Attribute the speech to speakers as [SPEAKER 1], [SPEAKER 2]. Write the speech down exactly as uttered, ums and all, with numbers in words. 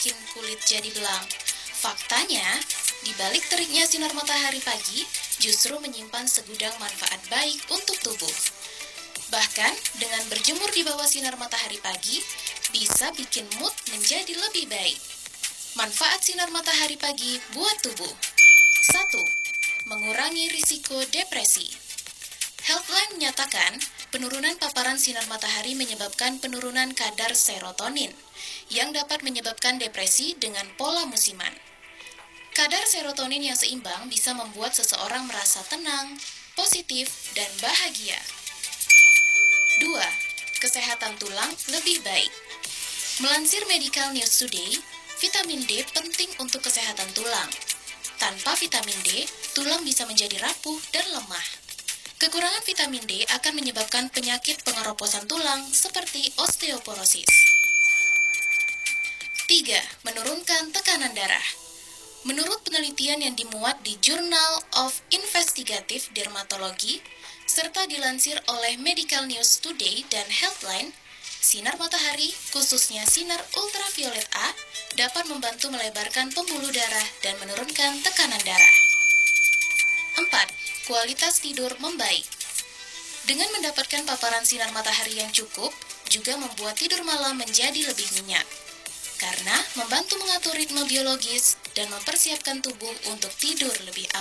[SPEAKER 1] bikin kulit jadi belang. Faktanya, di balik teriknya sinar matahari pagi, justru menyimpan segudang manfaat baik untuk tubuh. Bahkan, dengan berjemur di bawah sinar matahari pagi, bisa bikin mood menjadi lebih baik. Manfaat sinar matahari pagi buat tubuh. satu. Mengurangi risiko depresi. Healthline menyatakan, penurunan paparan sinar matahari menyebabkan penurunan kadar serotonin, yang dapat menyebabkan depresi dengan pola musiman. Kadar serotonin yang seimbang bisa membuat seseorang merasa tenang, positif, dan bahagia. dua. Kesehatan tulang lebih baik. Melansir Medical News Today, vitamin D penting untuk kesehatan tulang. Tanpa vitamin D, tulang bisa menjadi rapuh dan lemah. Kekurangan vitamin D akan menyebabkan penyakit pengeroposan tulang seperti osteoporosis. tiga. Menurunkan tekanan darah. Menurut penelitian yang dimuat di Journal of Investigative Dermatology, serta dilansir oleh Medical News Today dan Healthline, sinar matahari, khususnya sinar ultraviolet A, dapat membantu melebarkan pembuluh darah dan menurunkan tekanan darah. empat. Kualitas tidur membaik. Dengan mendapatkan paparan sinar matahari yang cukup, juga membuat tidur malam menjadi lebih nyenyak. Karena membantu mengatur ritme biologis dan mempersiapkan tubuh untuk tidur lebih awal.